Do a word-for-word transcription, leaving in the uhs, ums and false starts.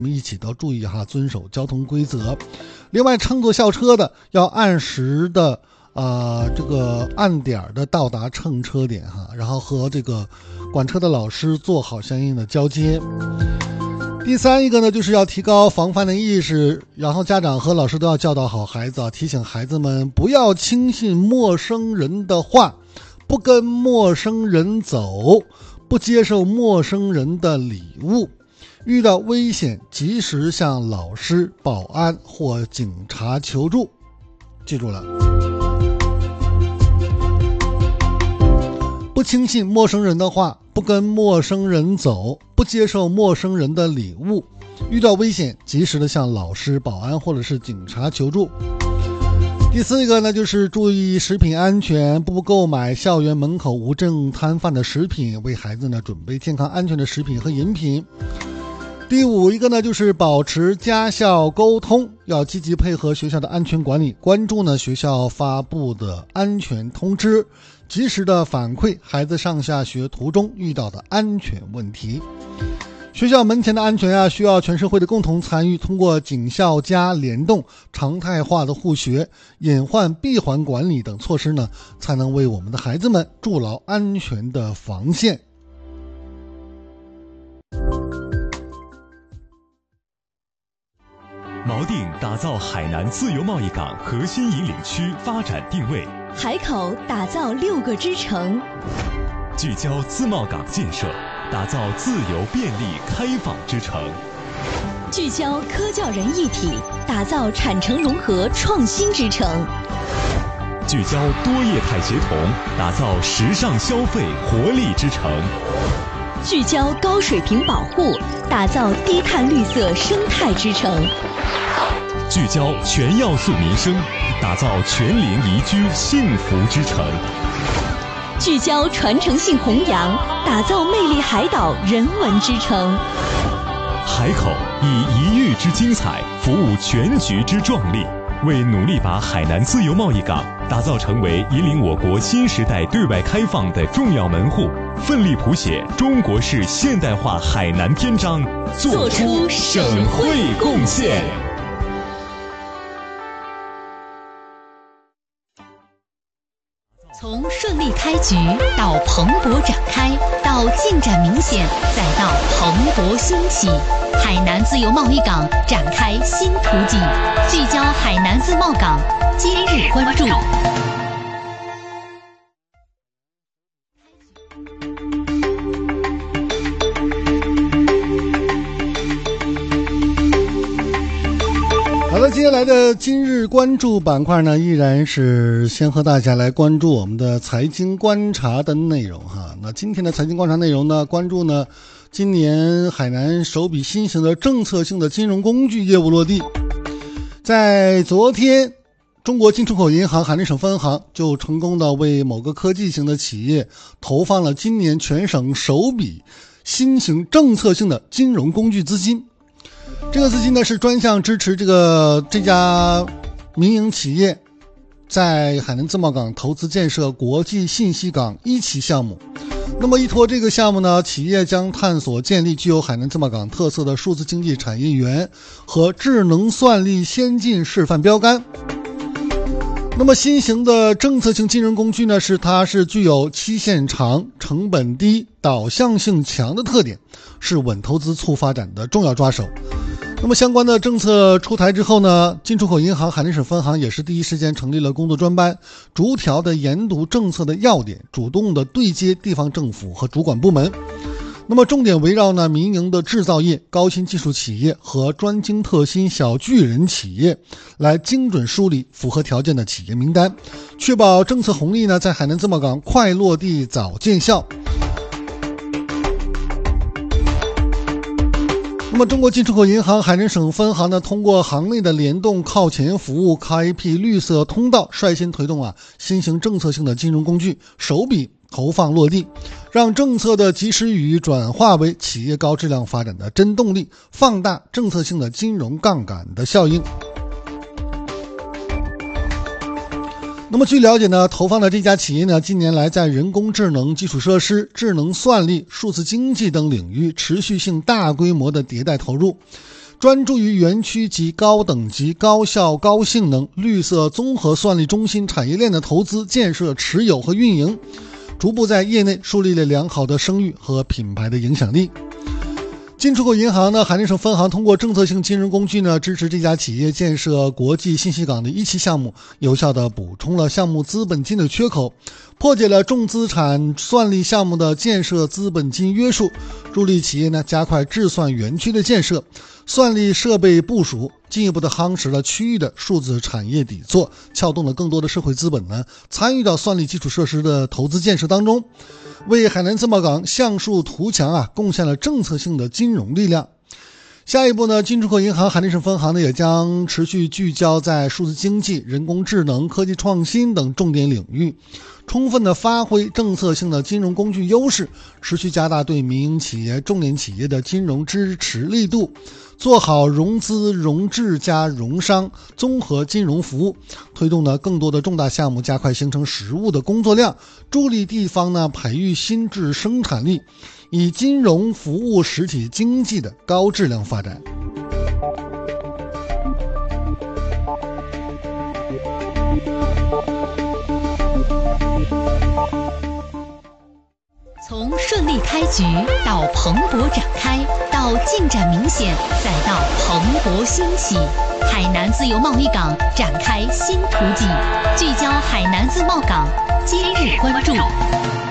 我们一起都注意哈，遵守交通规则。另外，乘坐校车的要按时的呃这个按点的到达乘车点哈，然后和这个管车的老师做好相应的交接。第三一个呢，就是要提高防范的意识，然后家长和老师都要教导好孩子啊，提醒孩子们不要轻信陌生人的话，不跟陌生人走，不接受陌生人的礼物。遇到危险及时向老师、保安或警察求助。记住了，不轻信陌生人的话，不跟陌生人走，不接受陌生人的礼物。遇到危险及时的向老师、保安或者是警察求助。第四个呢，就是注意食品安全，不购买校园门口无证摊贩的食品，为孩子呢准备健康安全的食品和饮品。第五一个呢，就是保持家校沟通，要积极配合学校的安全管理，关注呢学校发布的安全通知，及时的反馈孩子上下学途中遇到的安全问题。学校门前的安全啊，需要全社会的共同参与，通过警校家联动、常态化的护学、隐患闭环管理等措施呢，才能为我们的孩子们筑牢安全的防线。 锚定打造海南自由贸易港核心引领区发展定位， 海口打造六个支城， 聚焦自贸港建设，打造自由便利开放之城， 聚焦科教人一体，打造产城融合创新之城， 聚焦多业态协同，打造时尚消费活力之城， 聚焦高水平保护，打造低碳绿色生态之城， 聚焦全要素民生，打造全龄宜居幸福之城， 聚焦传承性弘扬，打造魅力海岛人文之城。 海口以一域之精彩服务全局之壮丽，为努力把海南自由贸易港打造成为引领我国新时代对外开放的重要门户，奋力谱写中国式现代化海南篇章，做出省会贡献。 从顺利开局到蓬勃展开，到进展明显，再到蓬勃兴起，海南自由贸易港展开新途径，聚焦海南自贸港，今日关注。 好了，接下来的今日关注板块呢，依然是先和大家来关注我们的财经观察的内容哈。那今天的财经观察内容呢，关注呢，今年海南首笔新型的政策性的金融工具业务落地。在昨天，中国进出口银行海南省分行就成功的为某个科技型的企业投放了今年全省首笔新型政策性的金融工具资金。这个资金呢是专项支持这个这家民营企业在海南自贸港投资建设国际信息港一期项目。那么依托这个项目呢，企业将探索建立具有海南自贸港特色的数字经济产业园和智能算力先进示范标杆。那么新型的政策性金融工具呢，是它是具有期限长、成本低、导向性强的特点，是稳投资促发展的重要抓手。那么相关的政策出台之后呢，进出口银行海南省分行也是第一时间成立了工作专班，逐条的研读政策的要点，主动的对接地方政府和主管部门。那么重点围绕呢民营的制造业、高新技术企业和专精特新小巨人企业，来精准梳理符合条件的企业名单，确保政策红利呢在海南自贸港快落地早见效。那么中国进出口银行海南省分行呢，通过行内的联动靠前服务，开辟绿色通道，率先推动啊新型政策性的金融工具首笔投放落地，让政策的及时雨转化为企业高质量发展的真动力，放大政策性的金融杠杆的效应。那么据了解呢，投放的这家企业呢，近年来在人工智能基础设施、智能算力、数字经济等领域持续性大规模的迭代投入， 专注于园区及高等级、高效、高性能、绿色综合算力中心产业链的投资、建设、持有和运营，逐步在业内树立了良好的声誉和品牌的影响力。进出口银行呢，海南省分行通过政策性金融工具呢，支持这家企业建设国际信息港的一期项目，有效地补充了项目资本金的缺口，破解了重资产算力项目的建设资本金约束，助力企业呢加快智算园区的建设、算力设备部署，进一步的夯实了区域的数字产业底座，撬动了更多的社会资本呢参与到算力基础设施的投资建设当中，为海南自贸港橡树图强啊贡献了政策性的金融力量。下一步呢，进出口银行海南省分行呢也将持续聚焦在数字经济、人工智能、科技创新等重点领域，充分的发挥政策性的金融工具优势，持续加大对民营企业、重点企业的金融支持力度，做好融资、融质加融商综合金融服务，推动呢更多的重大项目加快形成实务的工作量，助力地方呢培育新质生产力，以金融服务实体经济的高质量发展。 从顺利开局到蓬勃展开，到进展明显，再到蓬勃兴起，海南自由贸易港展开新途径，聚焦海南自贸港，今日关注。